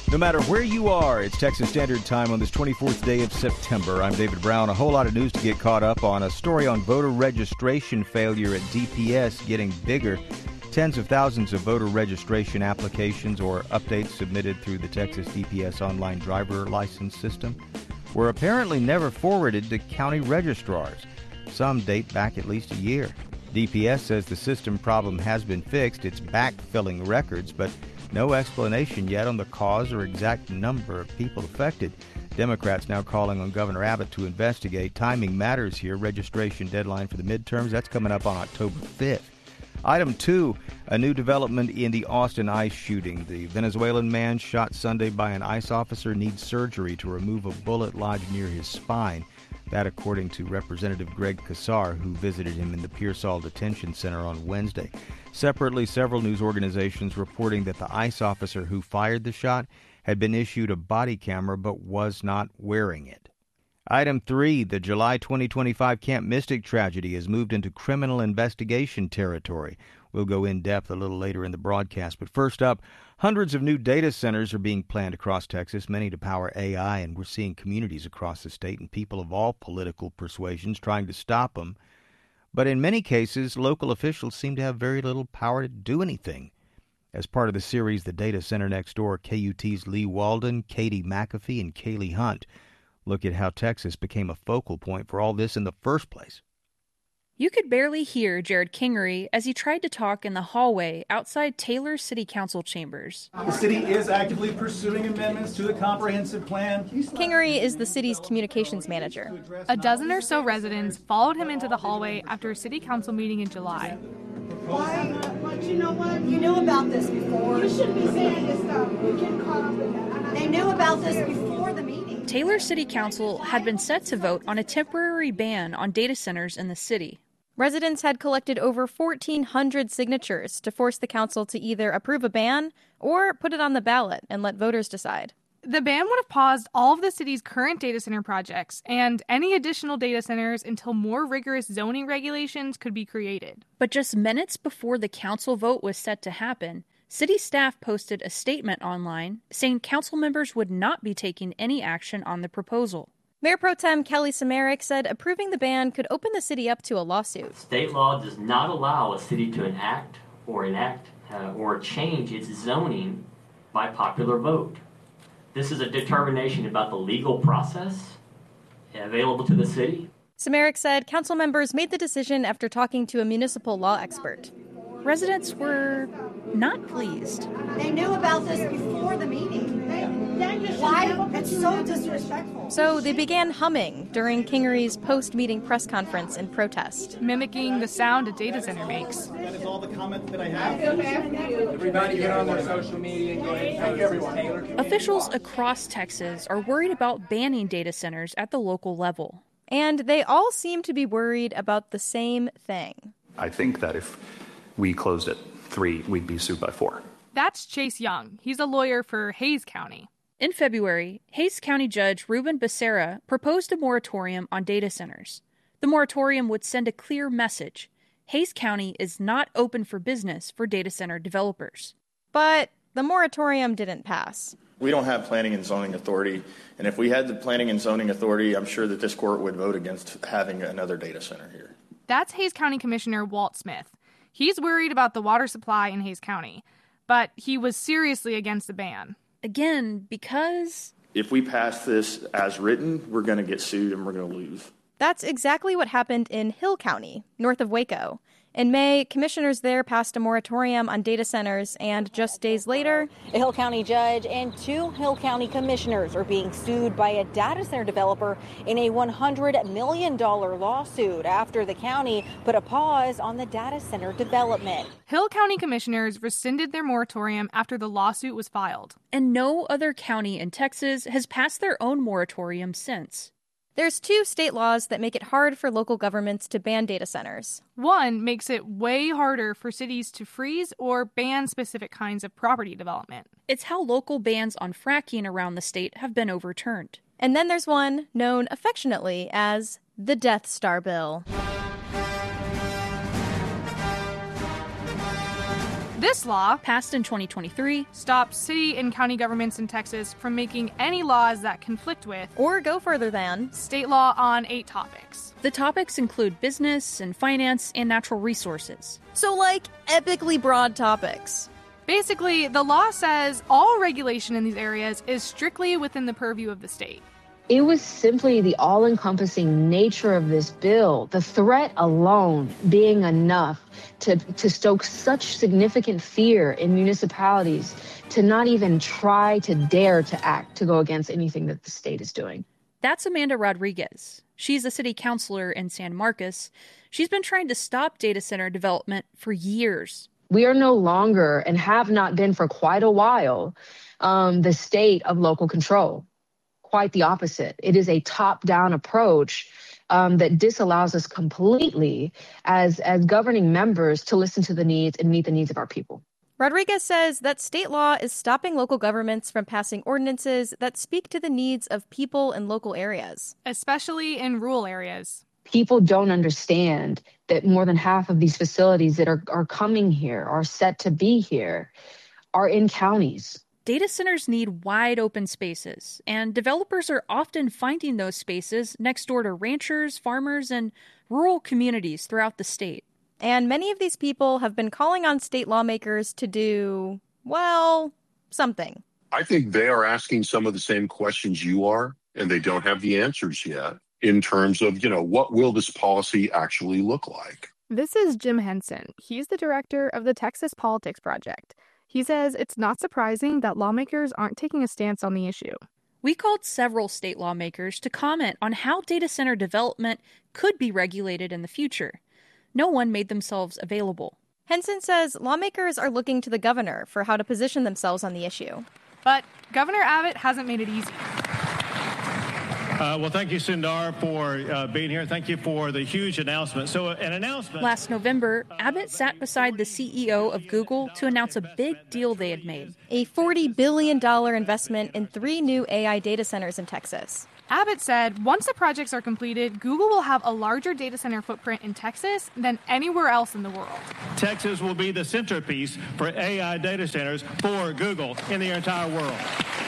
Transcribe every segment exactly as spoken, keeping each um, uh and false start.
No matter where you are, it's Texas Standard Time on this twenty-fourth day of September. I'm David Brown. A whole lot of news to get caught up on. A story on voter registration failure at D P S getting bigger. Tens of thousands of voter registration applications or updates submitted through the Texas D P S online driver license system were apparently never forwarded to county registrars. Some date back at least a year. D P S says the system problem has been fixed. It's backfilling records, but no explanation yet on the cause or exact number of people affected. Democrats now calling on Governor Abbott to investigate. Timing matters here. Registration deadline for the midterms, that's coming up on October fifth. Item two, a new development in the Austin ICE shooting. The Venezuelan man shot Sunday by an ICE officer needs surgery to remove a bullet lodged near his spine. That according to Representative Greg Casar, who visited him in the Pearsall Detention Center on Wednesday. Separately, several news organizations reporting that the ICE officer who fired the shot had been issued a body camera but was not wearing it. Item three, the July twenty twenty-five Camp Mystic tragedy has moved into criminal investigation territory. We'll go in depth a little later in the broadcast. But first up, hundreds of new data centers are being planned across Texas, many to power A I, and we're seeing communities across the state and people of all political persuasions trying to stop them. But in many cases, local officials seem to have very little power to do anything. As part of the series, The Data Center Next Door, K U T's Lee Walden, Katie McAfee, and Kaylee Hunt look at how Texas became a focal point for all this in the first place. You could barely hear Jared Kingery as he tried to talk in the hallway outside Taylor City Council chambers. The city is actively pursuing amendments to the comprehensive plan. Kingery is the city's communications manager. A dozen or so residents followed him into the hallway after a city council meeting in July. Why? But you know what? You knew about this before. You shouldn't be saying this stuff. You get caught up in that. They knew about this before the meeting. Taylor City Council had been set to vote on a temporary ban on data centers in the city. Residents had collected over fourteen hundred signatures to force the council to either approve a ban or put it on the ballot and let voters decide. The ban would have paused all of the city's current data center projects and any additional data centers until more rigorous zoning regulations could be created. But just minutes before the council vote was set to happen, city staff posted a statement online saying council members would not be taking any action on the proposal. Mayor Pro Tem Kelly Samarick said approving the ban could open the city up to a lawsuit. State law does not allow a city to enact or enact uh, or change its zoning by popular vote. This is a determination about the legal process available to the city. Samarick said council members made the decision after talking to a municipal law expert. Residents were not pleased. They knew about this before the meeting. Why? It's so disrespectful. So they began humming during Kingery's post-meeting press conference in protest. Mimicking the sound a data center makes. That is all the comment that I have. Everybody get on their social media and go ahead and thank everyone. Officials across Texas are worried about banning data centers at the local level. And they all seem to be worried about the same thing. I think that if we closed at three, we'd be sued by four. That's Chase Young. He's a lawyer for Hays County. In February, Hays County Judge Ruben Becerra proposed a moratorium on data centers. The moratorium would send a clear message. Hays County is not open for business for data center developers. But the moratorium didn't pass. We don't have planning and zoning authority, and if we had the planning and zoning authority, I'm sure that this court would vote against having another data center here. That's Hays County Commissioner Walt Smith. He's worried about the water supply in Hays County, but he was seriously against the ban. Again, because if we pass this as written, we're going to get sued and we're going to lose. That's exactly what happened in Hill County, north of Waco. In May, commissioners there passed a moratorium on data centers, and just days later, a Hill County judge and two Hill County commissioners are being sued by a data center developer in a one hundred million dollars lawsuit after the county put a pause on the data center development. Hill County commissioners rescinded their moratorium after the lawsuit was filed. And no other county in Texas has passed their own moratorium since. There's two state laws that make it hard for local governments to ban data centers. One makes it way harder for cities to freeze or ban specific kinds of property development. It's how local bans on fracking around the state have been overturned. And then there's one known affectionately as the Death Star Bill. This law, passed in twenty twenty-three, stops city and county governments in Texas from making any laws that conflict with or go further than state law on eight topics. The topics include business and finance and natural resources. So, like, epically broad topics. Basically, the law says all regulation in these areas is strictly within the purview of the state. It was simply the all-encompassing nature of this bill, the threat alone being enough to, to stoke such significant fear in municipalities to not even try to dare to act to go against anything that the state is doing. That's Amanda Rodriguez. She's a city councilor in San Marcos. She's been trying to stop data center development for years. We are no longer, and have not been for quite a while, um, the state of local control. Quite the opposite. It is a top-down approach um, that disallows us completely as, as governing members to listen to the needs and meet the needs of our people. Rodriguez says that state law is stopping local governments from passing ordinances that speak to the needs of people in local areas. Especially in rural areas. People don't understand that more than half of these facilities that are, are coming here, are set to be here, are in counties. Data centers need wide open spaces, and developers are often finding those spaces next door to ranchers, farmers, and rural communities throughout the state. And many of these people have been calling on state lawmakers to do, well, something. I think they are asking some of the same questions you are, and they don't have the answers yet in terms of, you know, what will this policy actually look like? This is Jim Henson. He's the director of the Texas Politics Project. He says it's not surprising that lawmakers aren't taking a stance on the issue. We called several state lawmakers to comment on how data center development could be regulated in the future. No one made themselves available. Henson says lawmakers are looking to the governor for how to position themselves on the issue. But Governor Abbott hasn't made it easy. Uh, well, thank you, Sundar, for uh, being here. Thank you for the huge announcement. So, uh, an announcement. Last November, Abbott sat beside the C E O of Google to announce a big deal they had made. A forty billion dollars investment in three new A I data centers in Texas. Abbott said once the projects are completed, Google will have a larger data center footprint in Texas than anywhere else in the world. Texas will be the centerpiece for A I data centers for Google in the entire world.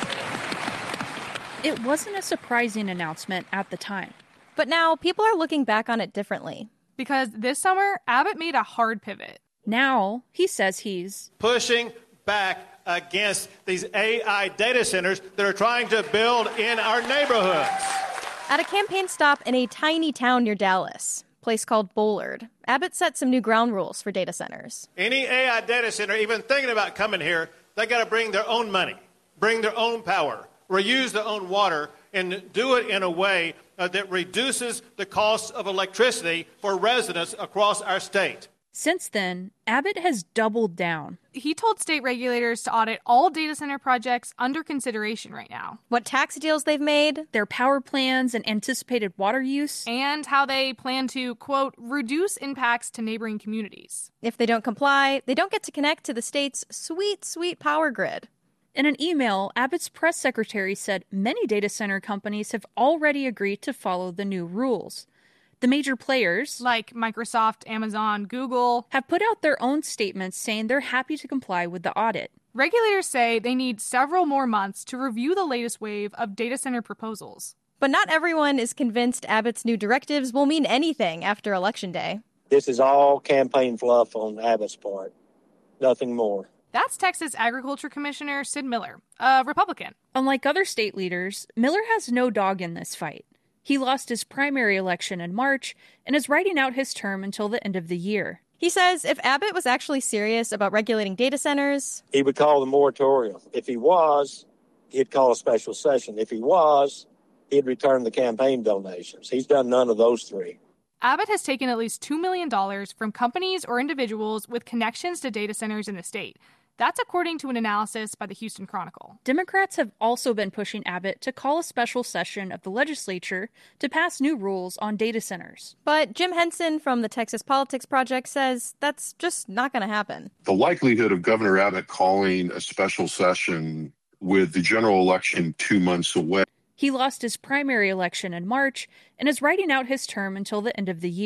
It wasn't a surprising announcement at the time. But now people are looking back on it differently. Because this summer, Abbott made a hard pivot. Now, he says he's pushing back against these A I data centers that are trying to build in our neighborhoods. At a campaign stop in a tiny town near Dallas, a place called Bullard, Abbott set some new ground rules for data centers. Any A I data center even thinking about coming here, they got to bring their own money, bring their own power, reuse their own water, and do it in a way uh, that reduces the cost of electricity for residents across our state. Since then, Abbott has doubled down. He told state regulators to audit all data center projects under consideration right now. What tax deals they've made, their power plans and anticipated water use, and how they plan to, quote, reduce impacts to neighboring communities. If they don't comply, they don't get to connect to the state's sweet, sweet power grid. In an email, Abbott's press secretary said many data center companies have already agreed to follow the new rules. The major players, like Microsoft, Amazon, Google, have put out their own statements saying they're happy to comply with the audit. Regulators say they need several more months to review the latest wave of data center proposals. But not everyone is convinced Abbott's new directives will mean anything after Election Day. This is all campaign fluff on Abbott's part. Nothing more. That's Texas Agriculture Commissioner Sid Miller, a Republican. Unlike other state leaders, Miller has no dog in this fight. He lost his primary election in March and is writing out his term until the end of the year. He says if Abbott was actually serious about regulating data centers, he would call the moratorium. If he was, he'd call a special session. If he was, he'd return the campaign donations. He's done none of those three. Abbott has taken at least two million dollars from companies or individuals with connections to data centers in the state. That's according to an analysis by the Houston Chronicle. Democrats have also been pushing Abbott to call a special session of the legislature to pass new rules on data centers. But Jim Henson from the Texas Politics Project says that's just not going to happen. The likelihood of Governor Abbott calling a special session with the general election two months away. He lost his primary election in March and is writing out his term until the end of the year.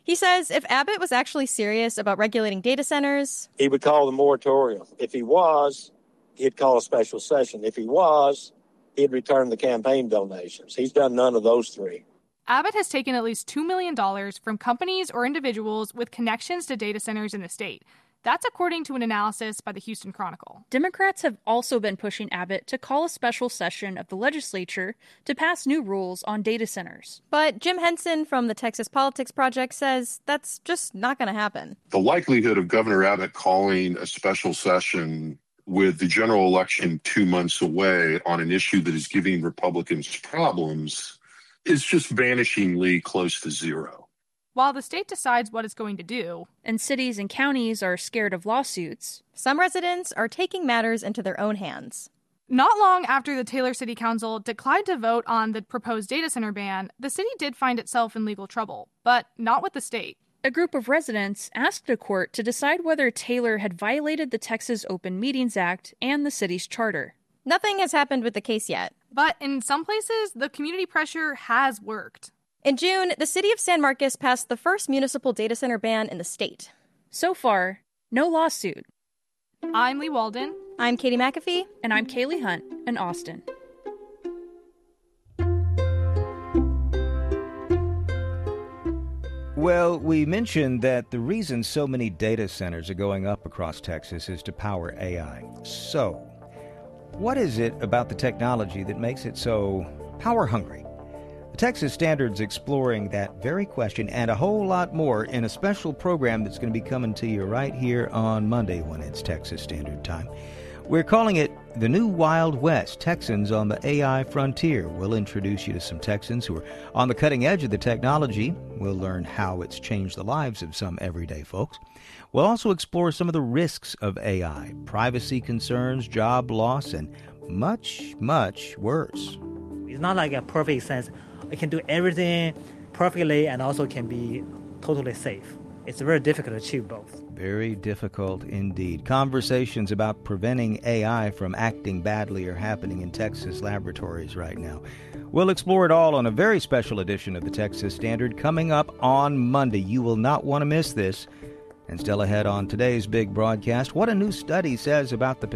He says if Abbott was actually serious about regulating data centers, he would call the moratorium. If he was, he'd call a special session. If he was, he'd return the campaign donations. He's done none of those three. Abbott has taken at least two million dollars from companies or individuals with connections to data centers in the state. That's according to an analysis by the Houston Chronicle. Democrats have also been pushing Abbott to call a special session of the legislature to pass new rules on data centers. But Jim Henson from the Texas Politics Project says that's just not going to happen. The likelihood of Governor Abbott calling a special session with the general election two months away on an issue that is giving Republicans problems is just vanishingly close to zero. While the state decides what it's going to do, and cities and counties are scared of lawsuits, some residents are taking matters into their own hands. Not long after the Taylor City Council declined to vote on the proposed data center ban, the city did find itself in legal trouble, but not with the state. A group of residents asked a court to decide whether Taylor had violated the Texas Open Meetings Act and the city's charter. Nothing has happened with the case yet. But in some places, the community pressure has worked. In June, the city of San Marcos passed the first municipal data center ban in the state. So far, no lawsuit. I'm Lee Walden. I'm Katie McAfee. And I'm Kaylee Hunt in Austin. Well, we mentioned that the reason so many data centers are going up across Texas is to power A I. So, what is it about the technology that makes it so power-hungry? The Texas Standard's exploring that very question and a whole lot more in a special program that's going to be coming to you right here on Monday when it's Texas Standard Time. We're calling it The New Wild West, Texans on the A I Frontier. We'll introduce you to some Texans who are on the cutting edge of the technology. We'll learn how it's changed the lives of some everyday folks. We'll also explore some of the risks of A I, privacy concerns, job loss, and much, much worse. It's not like a perfect sense. It can do everything perfectly and also can be totally safe. It's very difficult to achieve both. Very difficult indeed. Conversations about preventing A I from acting badly are happening in Texas laboratories right now. We'll explore it all on a very special edition of the Texas Standard coming up on Monday. You will not want to miss this. And still ahead on today's big broadcast, what a new study says about the